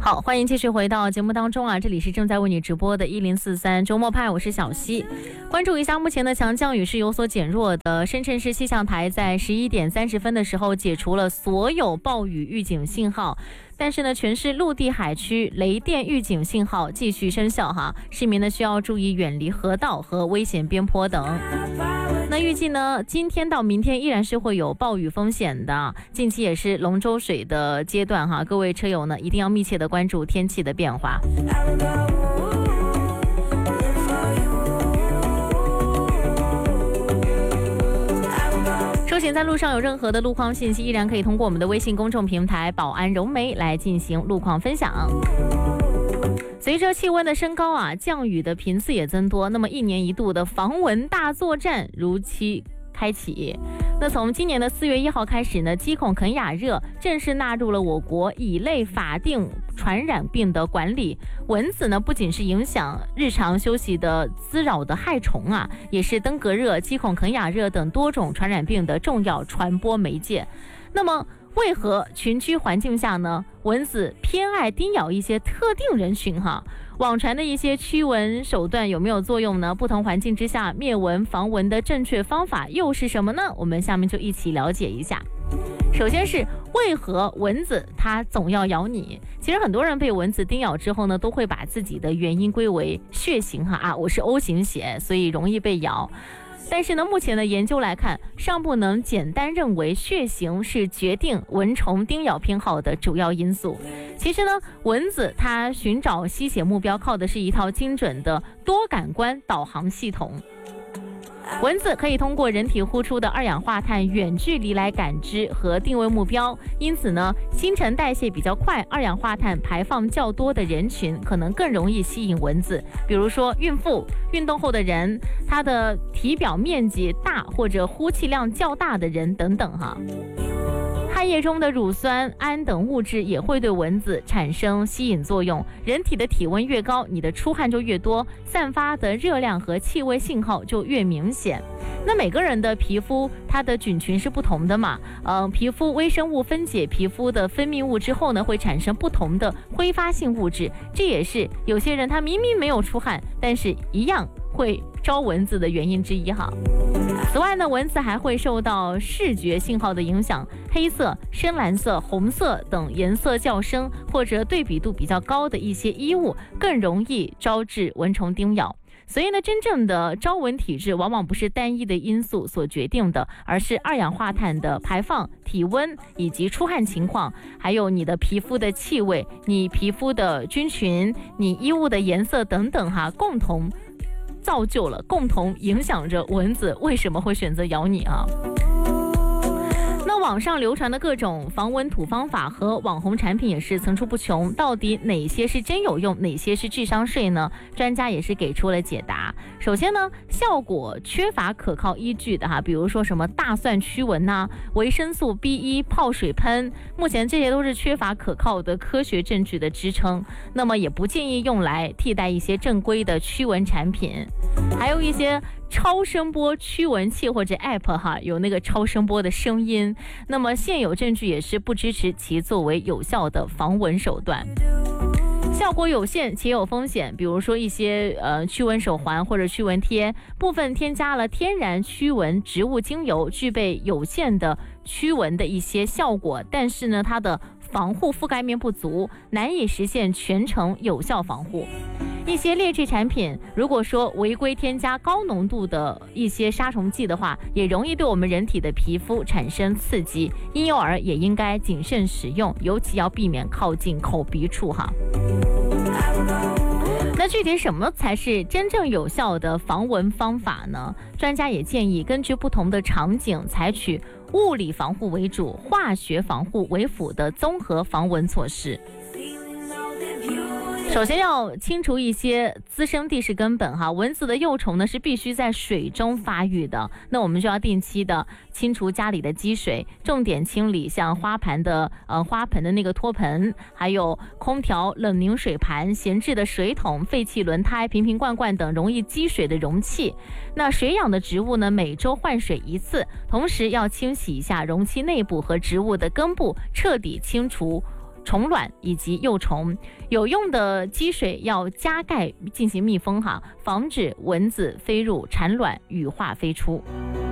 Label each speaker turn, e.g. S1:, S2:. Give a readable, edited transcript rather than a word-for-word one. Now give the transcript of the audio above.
S1: 好，欢迎继续回到节目当中啊！这里是正在为你直播的1043周末派，我是小溪。关注一下目前的强降雨是有所减弱的。深圳市气象台在11点30分的时候解除了所有暴雨预警信号，但是呢，全市陆地海区雷电预警信号继续生效哈，市民呢需要注意远离河道和危险边坡等。那预计呢，今天到明天依然是会有暴雨风险的，近期也是龙舟水的阶段哈，各位车友呢一定要密切的关注天气的变化。出行在路上有任何的路况信息，依然可以通过我们的微信公众平台保安融媒来进行路况分享。随着气温的升高啊，降雨的频次也增多，那么一年一度的防蚊大作战如期开启。那从今年的4月1号开始呢，鸡孔肯亚热正式纳入了我国乙类法定传染病的管理。蚊子呢，不仅是影响日常休息的滋扰的害虫啊，也是登革热、鸡孔肯亚热等多种传染病的重要传播媒介。那么为何群居环境下呢，蚊子偏爱叮咬一些特定人群哈？网传的一些驱蚊手段有没有作用呢？不同环境之下灭蚊防蚊的正确方法又是什么呢？我们下面就一起了解一下。首先是为何蚊子它总要咬你？其实很多人被蚊子叮咬之后呢，都会把自己的原因归为血型哈我是 O 型血，所以容易被咬。但是呢，目前的研究来看，尚不能简单认为血型是决定蚊虫叮咬偏好的主要因素。其实呢，蚊子它寻找吸血目标靠的是一套精准的多感官导航系统。蚊子可以通过人体呼出的二氧化碳远距离来感知和定位目标，因此呢，新陈代谢比较快、二氧化碳排放较多的人群可能更容易吸引蚊子，比如说孕妇、运动后的人、他的体表面积大或者呼气量较大的人等等哈。汗液中的乳酸、胺等物质也会对蚊子产生吸引作用。人体的体温越高，你的出汗就越多，散发的热量和气味信号就越明显。那每个人的皮肤它的菌群是不同的嘛，皮肤微生物分解皮肤的分泌物之后呢，会产生不同的挥发性物质，这也是有些人他明明没有出汗，但是一样会招蚊子的原因之一哈。此外呢，蚊子还会受到视觉信号的影响，黑色、深蓝色、红色等颜色较深或者对比度比较高的一些衣物更容易招致蚊虫叮咬。所以呢，真正的招蚊体质往往不是单一的因素所决定的，而是二氧化碳的排放、体温以及出汗情况，还有你的皮肤的气味、你皮肤的菌群、你衣物的颜色等等哈，共同造就了，共同影响着蚊子为什么会选择咬你啊。那网上流传的各种防蚊土方法和网红产品也是层出不穷，到底哪些是真有用，哪些是智商税呢？专家也是给出了解答。首先呢，效果缺乏可靠依据的哈，比如说什么大蒜驱蚊呐、维生素 B1 泡水喷，目前这些都是缺乏可靠的科学证据的支撑，那么也不建议用来替代一些正规的驱蚊产品。还有一些超声波驱蚊器或者 App 哈，有那个超声波的声音，那么现有证据也是不支持其作为有效的防蚊手段。效果有限且有风险，比如说一些驱蚊手环或者驱蚊贴，部分添加了天然驱蚊植物精油，具备有限的驱蚊的一些效果，但是呢，它的防护覆盖面不足，难以实现全程有效防护。一些劣质产品，如果说违规添加高浓度的一些杀虫剂的话，也容易对我们人体的皮肤产生刺激，婴幼儿也应该谨慎使用，尤其要避免靠近口鼻处哈。那具体什么才是真正有效的防蚊方法呢？专家也建议根据不同的场景，采取物理防护为主、化学防护为辅的综合防蚊措施。首先要清除一些滋生地是根本哈，蚊子的幼虫呢是必须在水中发育的，那我们就要定期的清除家里的积水，重点清理像花盆的那个托盆，还有空调、冷凝水盘、闲置的水桶、废弃轮胎、瓶瓶罐罐等容易积水的容器。那水养的植物呢，每周换水一次，同时要清洗一下容器内部和植物的根部，彻底清除虫卵以及幼虫。有用的积水要加盖进行密封防止蚊子飞入产卵羽化飞出。